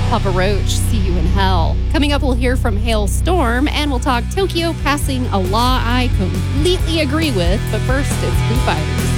Papa Roach, See You in Hell. Coming up, we'll hear from Hailstorm, and we'll talk Tokyo passing a law I completely agree with. But first, it's Foo Fighters.